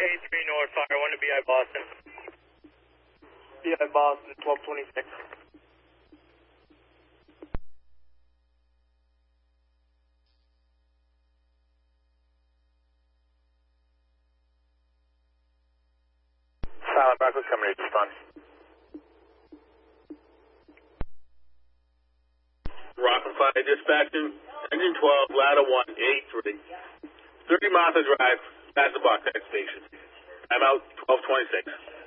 A3 North, Fire 1 to BI Boston. BI Boston, 1226. Silent Bravo coming to respond. Rockland Fire dispatching, engine 12, ladder 1, A3. 30 Martha Drive, past the Box X station. I'm out 1226.